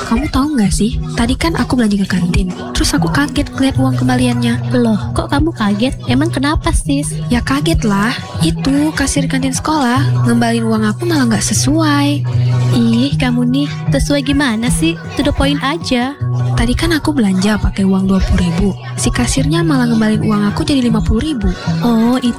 kamu tahu nggak sih? Tadi kan aku belanja ke kantin. Terus aku kaget ngeliat uang kembaliannya. Loh, kok kamu kaget? Emang kenapa, sis? Ya kaget lah. Itu kasir kantin sekolah ngembalin uang aku malah nggak sesuai. Ih, kamu nih, sesuai gimana sih? To the point aja. Tadi kan aku belanja pakai uang 20.000. Si kasirnya malah ngembalin uang aku jadi 50.000. Oh, itu